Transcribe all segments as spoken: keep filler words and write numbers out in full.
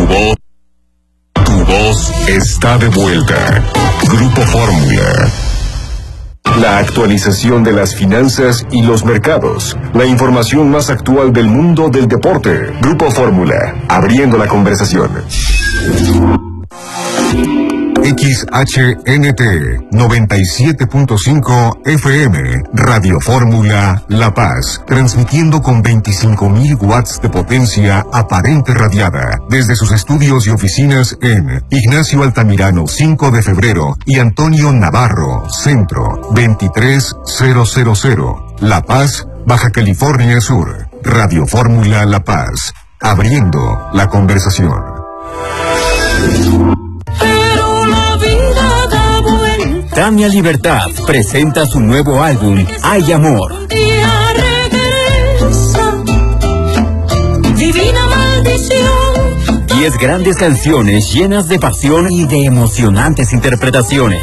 voz, tu voz está de vuelta. Grupo Fórmula. La actualización de las finanzas y los mercados. La información más actual del mundo del deporte. Grupo Fórmula, abriendo la conversación. X H N T noventa y siete punto cinco F M, Radio Fórmula La Paz, transmitiendo con veinticinco mil watts de potencia aparente radiada desde sus estudios y oficinas en Ignacio Altamirano cinco de febrero y Antonio Navarro Centro veintitrés mil, La Paz, Baja California Sur. Radio Fórmula La Paz, abriendo la conversación. Tania Libertad presenta su nuevo álbum, Hay Amor. Divina maldición. Diez grandes canciones llenas de pasión y de emocionantes interpretaciones.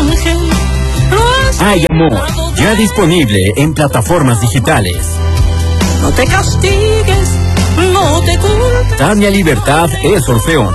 Hay Amor, ya disponible en plataformas digitales. No te castigues, no te culpes. Tania Libertad es Orfeón.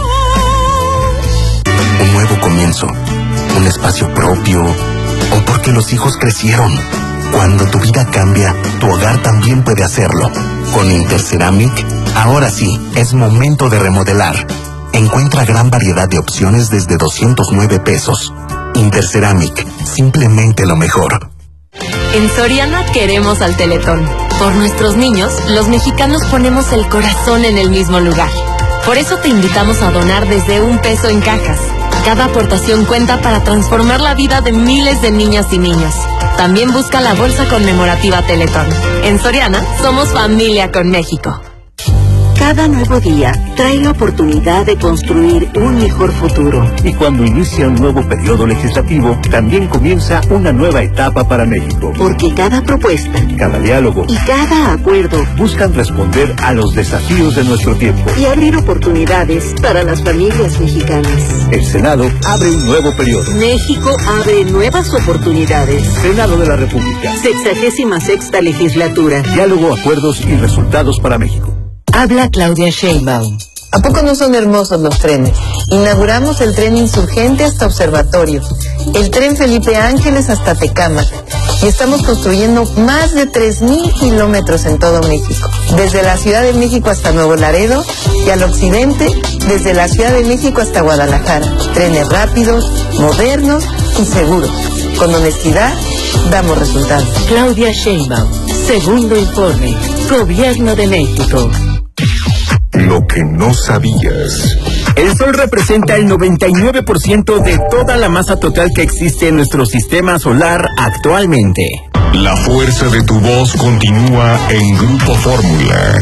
Un nuevo comienzo, un espacio propio, o porque los hijos crecieron. Cuando tu vida cambia, tu hogar también puede hacerlo. Con Interceramic, ahora sí, es momento de remodelar. Encuentra gran variedad de opciones desde doscientos nueve pesos. Interceramic, simplemente lo mejor. En Soriana queremos al Teletón. Por nuestros niños, los mexicanos ponemos el corazón en el mismo lugar. Por eso te invitamos a donar desde un peso en cajas. Cada aportación cuenta para transformar la vida de miles de niñas y niños. También busca la bolsa conmemorativa Teletón. En Soriana, somos familia con México. Cada nuevo día trae la oportunidad de construir un mejor futuro. Y cuando inicia un nuevo periodo legislativo, también comienza una nueva etapa para México. Porque cada propuesta, cada diálogo y cada acuerdo buscan responder a los desafíos de nuestro tiempo y abrir oportunidades para las familias mexicanas. El Senado abre un nuevo periodo. México abre nuevas oportunidades. Senado de la República. Sexagésima sexta legislatura. Diálogo, acuerdos y resultados para México. Habla Claudia Sheinbaum. ¿A poco no son hermosos los trenes? Inauguramos el tren Insurgente hasta Observatorio, el tren Felipe Ángeles hasta Tecámac, y estamos construyendo más de tres mil kilómetros en todo México, desde la Ciudad de México hasta Nuevo Laredo, y al occidente, desde la Ciudad de México hasta Guadalajara. Trenes rápidos, modernos y seguros. Con honestidad, damos resultados. Claudia Sheinbaum, segundo informe, Gobierno de México. Lo que no sabías. El Sol representa el noventa y nueve por ciento de toda la masa total que existe en nuestro sistema solar actualmente. La fuerza de tu voz continúa en Grupo Fórmula.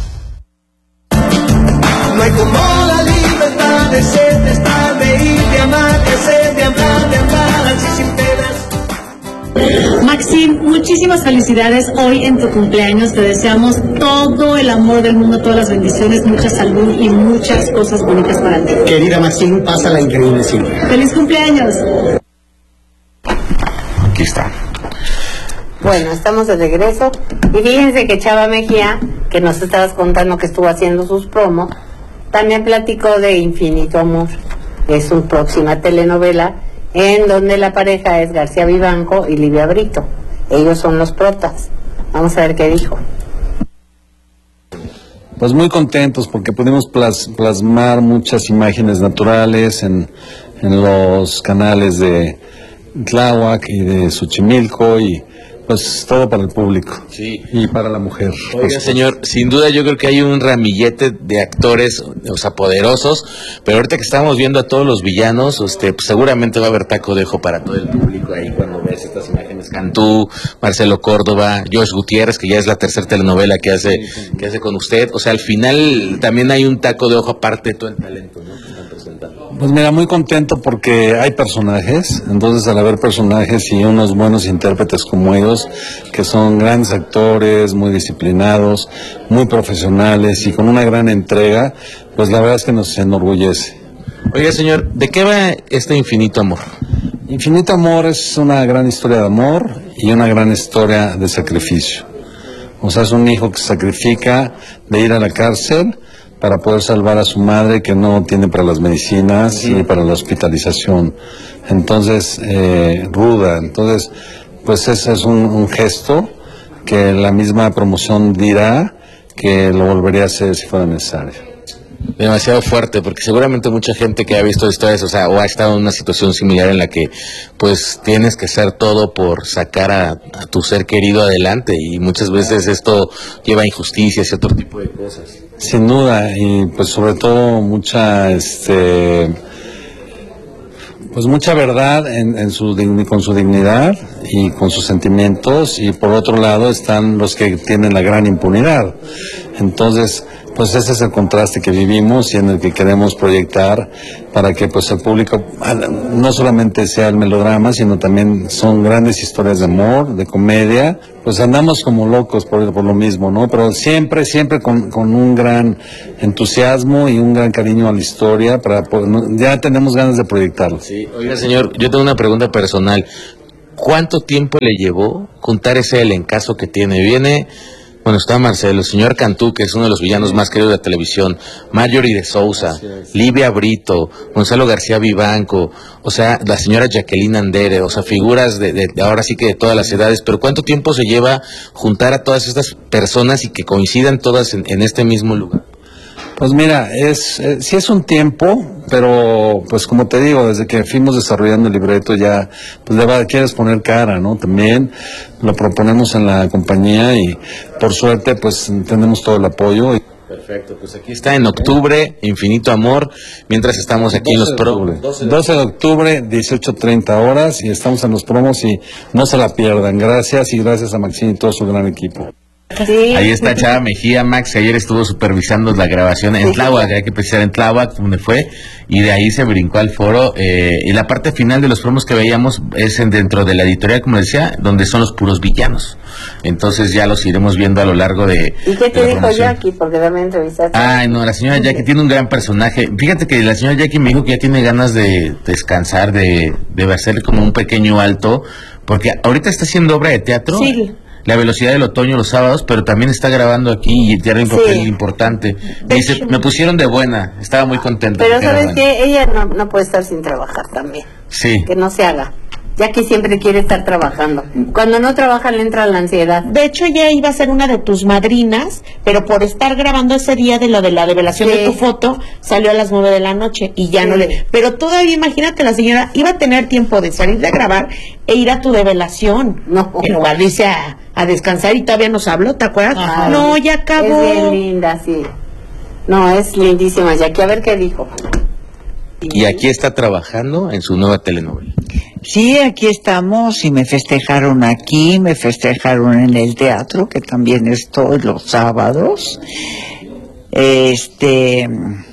No hay como la libertad de ser, de estar, de ir, de amar, de ser, de hablar, de andar, así sin penas. Maxim, muchísimas felicidades hoy en tu cumpleaños. Te deseamos todo el amor del mundo, todas las bendiciones, mucha salud y muchas cosas bonitas para ti. Querida Maxim, pásala increíble siempre. ¡Feliz cumpleaños! Aquí está. Bueno, estamos de regreso. Y fíjense que Chava Mejía, que nos estabas contando que estuvo haciendo sus promos, también platicó de Infinito Amor. Es una próxima telenovela en donde la pareja es García Vivanco y Livia Brito. Ellos son los protas. Vamos a ver qué dijo. Pues muy contentos porque pudimos plas, plasmar muchas imágenes naturales en, en los canales de Tláhuac y de Xochimilco, y pues todo para el público, sí, y para la mujer. Oiga, señor, sin duda yo creo que hay un ramillete de actores, o sea, poderosos, pero ahorita que estamos viendo a todos los villanos, este, pues seguramente va a haber taco de ojo para todo el público ahí cuando ves estas imágenes. Cantú, Marcelo Córdoba, Josh Gutiérrez, que ya es la tercera telenovela que hace, sí, sí. que hace con usted. O sea, al final también hay un taco de ojo aparte de todo el talento, ¿no?, que están presentando. Pues mira, muy contento porque hay personajes, entonces al haber personajes y unos buenos intérpretes como ellos, que son grandes actores, muy disciplinados, muy profesionales y con una gran entrega, pues la verdad es que nos enorgullece. Oiga, señor, ¿de qué va este Infinito Amor? Infinito Amor es una gran historia de amor y una gran historia de sacrificio. O sea, es un hijo que se sacrifica de ir a la cárcel para poder salvar a su madre que no tiene para las medicinas sí. ni para la hospitalización. Entonces, eh, ruda. Entonces, pues ese es un, un gesto que la misma promoción dirá que lo volvería a hacer si fuera necesario. Demasiado fuerte, porque seguramente mucha gente que ha visto historias, o sea, o ha estado en una situación similar en la que, pues, tienes que hacer todo por sacar a, a tu ser querido adelante, y muchas veces esto lleva a injusticias y otro tipo de cosas. Sin duda, y pues sobre todo mucha, este, pues mucha verdad en, en su con su dignidad y con sus sentimientos, y por otro lado están los que tienen la gran impunidad. Entonces, pues ese es el contraste que vivimos y en el que queremos proyectar para que pues el público no solamente sea el melodrama, sino también son grandes historias de amor, de comedia. Pues andamos como locos por, por lo mismo, ¿no? Pero siempre, siempre con, con un gran entusiasmo y un gran cariño a la historia, para poder, ya tenemos ganas de proyectarlo. Sí, oiga señor, yo tengo una pregunta personal. ¿Cuánto tiempo le llevó juntar ese elencazo que tiene? Viene... Bueno, está Marcelo, el señor Cantú, que es uno de los villanos más queridos de la televisión, Marjorie de Sousa, Livia Brito, Gonzalo García Vivanco, o sea, la señora Jacqueline Andere, o sea, figuras de, de, de ahora sí que de todas las edades, pero ¿cuánto tiempo se lleva juntar a todas estas personas y que coincidan todas en, en este mismo lugar? Pues mira, es eh, sí es un tiempo, pero pues como te digo, desde que fuimos desarrollando el libreto ya, pues le va, quieres poner cara, ¿no? También lo proponemos en la compañía y por suerte pues tenemos todo el apoyo. Perfecto, pues aquí está en octubre, Infinito Amor, mientras estamos aquí en los promos. doce de octubre, dieciocho treinta horas, y estamos en los promos y no se la pierdan. Gracias y gracias a Maxine y todo su gran equipo. Sí. Ahí está Chava Mejía, Max, que ayer estuvo supervisando la grabación en Tláhuac, hay que precisar en Tláhuac, donde fue, y de ahí se brincó al foro, eh, y la parte final de los promos que veíamos es en, dentro de la editorial, como decía, donde son los puros villanos. Entonces ya los iremos viendo a lo largo de... ¿Y qué te dijo Jackie? Porque también entrevistaste. Ay, no, la señora Jackie tiene un gran personaje. Fíjate que la señora Jackie me dijo que ya tiene ganas de descansar, de, de hacerle como un pequeño alto, porque ahorita está haciendo obra de teatro. Sí. La Velocidad del Otoño los sábados, pero también está grabando aquí y tiene un papel sí. importante. Dice, me pusieron de buena, estaba muy contenta. Pero sabes que ella no, no puede estar sin trabajar también. Sí. Que no se haga. Ya que siempre quiere estar trabajando. Cuando no trabaja le entra la ansiedad. De hecho, ella iba a ser una de tus madrinas, pero por estar grabando ese día de lo de la develación sí. de tu foto, salió a las nueve de la noche y ya sí. no le... Pero todavía, imagínate, la señora iba a tener tiempo de salir de grabar e ir a tu develación. No. En lugar de irse a, a descansar y todavía nos habló, ¿te acuerdas? Ajá. No, ya acabó. Es bien linda, sí. No, es lindísima, Jackie. A ver qué dijo. Y aquí está trabajando en su nueva telenovela. Sí, aquí estamos y me festejaron aquí, me festejaron en el teatro, que también estoy los sábados. Este,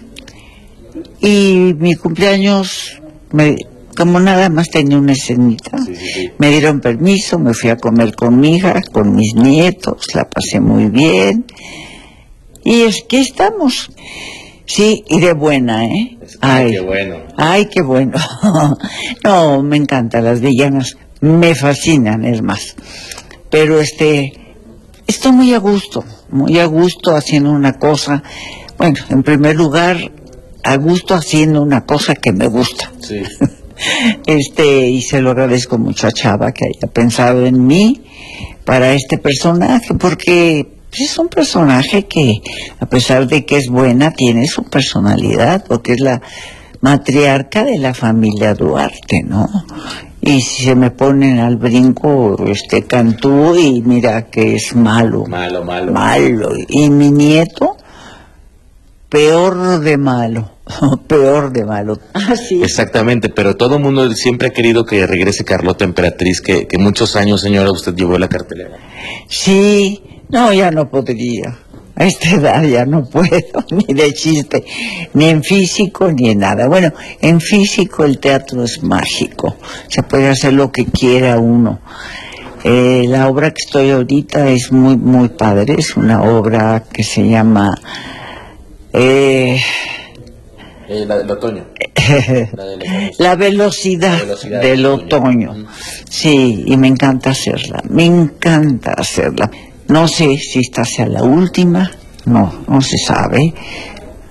y mi cumpleaños, me, como nada más tenía una escenita, sí, sí, sí. me dieron permiso, me fui a comer con mi hija, con mis nietos, la pasé muy bien. Y es que estamos. Sí, y de buena, ¿eh? Ay, qué bueno. Ay, qué bueno. No, me encantan las villanas, me fascinan, es más. Pero este, estoy muy a gusto, muy a gusto haciendo una cosa. Bueno, en primer lugar, a gusto haciendo una cosa que me gusta. Sí. Este, y se lo agradezco mucho a Chava que haya pensado en mí para este personaje, porque es un personaje que, a pesar de que es buena, tiene su personalidad, porque es la matriarca de la familia Duarte, ¿no? Y si se me ponen al brinco, este, Cantú, y mira que es malo. Malo, malo. Malo. Y mi nieto, peor de malo. Peor de malo. Ah, sí. Exactamente, pero todo el mundo siempre ha querido que regrese Carlota Emperatriz, que, que muchos años, señora, usted llevó la cartelera. Sí. No, ya no podría. A esta edad ya no puedo, ni de chiste, ni en físico, ni en nada. Bueno, en físico el teatro es mágico. Se puede hacer lo que quiera uno. Eh, la obra que estoy ahorita es muy, muy padre. Es una obra que se llama... Eh, eh, la del otoño. la, de la, velocidad la velocidad del, del otoño. otoño. Sí, y me encanta hacerla. Me encanta hacerla. No sé si esta sea la última, no, no se sabe,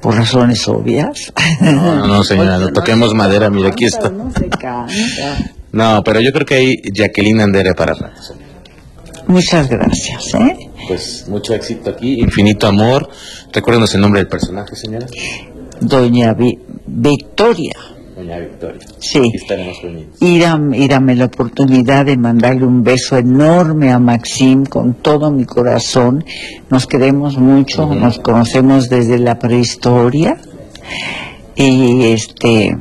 por razones obvias. No, no, no señora, no toquemos madera, mira, aquí está. No se canta. No, pero yo creo que hay Jacqueline Andere para rato, señora. Muchas gracias, ¿eh? Pues mucho éxito aquí, infinito amor. Recuérdenos el nombre del personaje, señora. Doña Vi- Victoria. Doña Victoria. Sí. Aquí estaremos reunidos. Y, dam- y dame la oportunidad de mandarle un beso enorme a Maxim con todo mi corazón. Nos queremos mucho, uh-huh. Nos conocemos desde la prehistoria. Y este...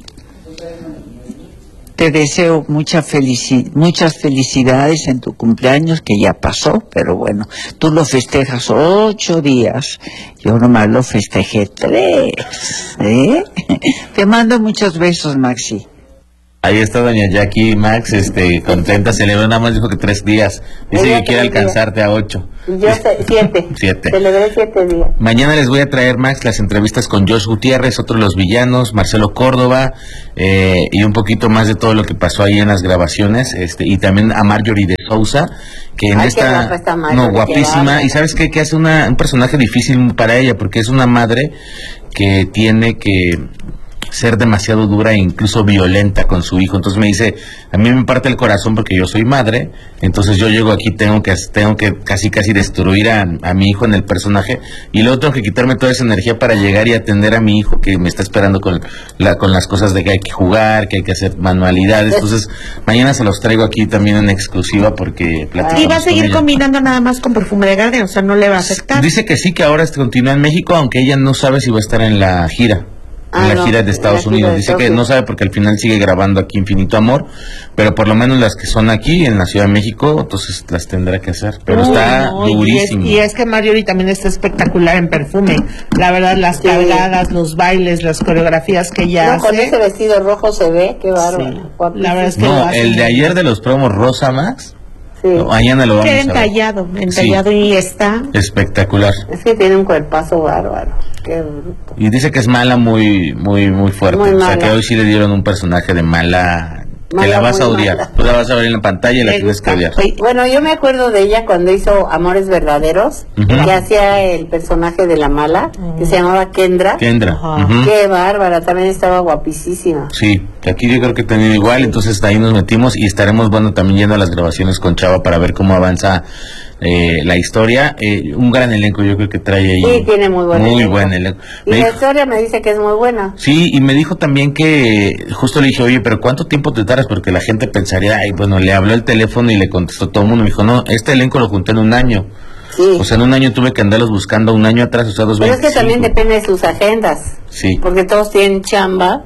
Te deseo mucha felici- muchas felicidades en tu cumpleaños, que ya pasó, pero bueno, tú lo festejas ocho días, yo nomás lo festejé tres, ¿eh? Te mando muchos besos, Maxi. Ahí está doña Jackie Max, este, contenta, celebró, nada más dijo que tres días, dice Ella que quiere alcanzarte días. a ocho. Yo sé, siete. Siete. Celebré siete días. Mañana les voy a traer, Max, las entrevistas con Josh Gutiérrez, otro de los villanos, Marcelo Córdoba, eh, y un poquito más de todo lo que pasó ahí en las grabaciones, este, y también a Marjorie de Sousa, que en Ay, esta, qué está Marjorie, no, guapísima, y sabes qué, que hace una, un personaje difícil para ella, porque es una madre que tiene que ser demasiado dura e incluso violenta con su hijo. Entonces me dice, a mí me parte el corazón porque yo soy madre, entonces yo llego aquí, tengo que tengo que casi casi destruir a, a mi hijo en el personaje, y luego tengo que quitarme toda esa energía para llegar y atender a mi hijo que me está esperando con la con las cosas de que hay que jugar, que hay que hacer manualidades. Entonces mañana se los traigo aquí también en exclusiva porque platicamos. ¿Y va a seguir combinando nada más con perfume de Garden? O sea, ¿no le va a afectar? Dice que sí, que ahora continúa en México, aunque ella no sabe si va a estar en la gira. En Ah, la no, gira de Estados en la gira Unidos. de Dice Estados que no Unidos. sabe porque al final sigue grabando aquí Infinito Amor, pero por lo menos las que son aquí en la Ciudad de México, entonces las tendrá que hacer. Pero Uy, está no, y es, durísimo. y es que Marjorie también está espectacular en perfume. La verdad, las Sí. cargadas, los bailes, las coreografías que ella No, con hace. ese vestido rojo se ve, qué bárbaro. Sí. La verdad es que lo No, hace el de muy ayer de los promos Rosa Max, Sí. no, mañana lo vamos Qué a ver. entallado, entallado y está. Espectacular. Es que tiene un cuerpazo bárbaro. Qué bruto. Y dice que es mala muy muy muy fuerte. Muy o sea mala. que hoy sí le dieron un personaje de mala. Que Mala, la vas a muy odiar. mala. Tú la vas a ver en la pantalla y la Me tienes que gusta. odiar. Bueno, yo me acuerdo de ella cuando hizo Amores Verdaderos, Ujú. que hacía el personaje de la mala, que se llamaba Kendra. Kendra. Ajá. Ujú. Qué bárbara, también estaba guapísima. Sí, que aquí yo creo que también igual, entonces ahí nos metimos y estaremos, bueno, también yendo a las grabaciones con Chava para ver cómo avanza eh, la historia. Eh, un gran elenco yo creo que trae ahí. Sí, tiene muy buen Muy elenco. buen elenco. Y Me la dijo- historia me dice que es muy buena. sí, y me dijo también que, justo le dije, oye, pero ¿cuánto tiempo te tardas? Porque la gente pensaría, ay, bueno, le habló el teléfono y le contestó todo el mundo. Me dijo, no, este elenco lo junté en un año. Sí. O sea, en un año tuve que andarlos buscando un año atrás, o sea, dos Pero es que también veinticinco. depende de sus agendas. Sí. Porque todos tienen chamba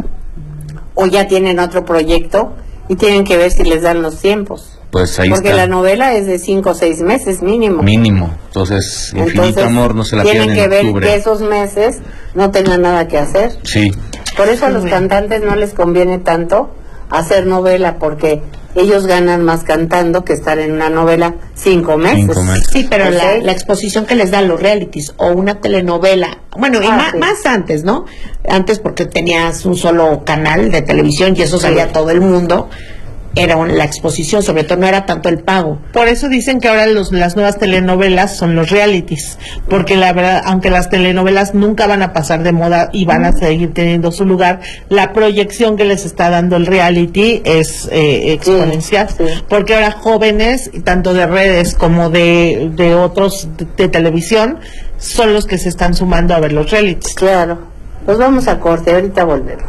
o ya tienen otro proyecto y tienen que ver si les dan los tiempos. Pues ahí Porque está. la novela es de cinco o seis meses mínimo. Mínimo. Entonces, Infinito Entonces, Amor no se la tienen pierdan que en ver octubre. que esos meses no tengan nada que hacer. Sí. Por eso a los cantantes no les conviene tanto hacer novela, porque ellos ganan más cantando que estar en una novela cinco meses. Cinco meses. Sí, pero ¿Ok? la, la exposición que les dan los realities o una telenovela, bueno, y Ah, ma- sí. más antes, ¿no? Antes porque tenías un solo canal de televisión y eso salía Sí. todo el mundo. Era un- la exposición, sobre todo no era tanto el pago. Por eso dicen que ahora los, las nuevas telenovelas son los realities, porque la verdad, aunque las telenovelas nunca van a pasar de moda y van a seguir teniendo su lugar, la proyección que les está dando el reality es eh, exponencial, Sí, sí. porque ahora jóvenes, tanto de redes como de, de otros de, de televisión, son los que se están sumando a ver los realities. Claro. Pues vamos a corte, ahorita volvemos.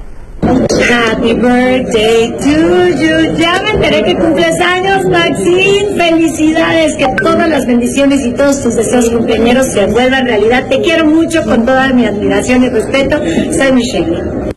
Happy birthday to you. Ya me enteré que cumples años, Maxine. Felicidades, que todas las bendiciones y todos tus deseos cumpleañeros se vuelvan realidad. Te quiero mucho, con toda mi admiración y respeto. Soy Michelle.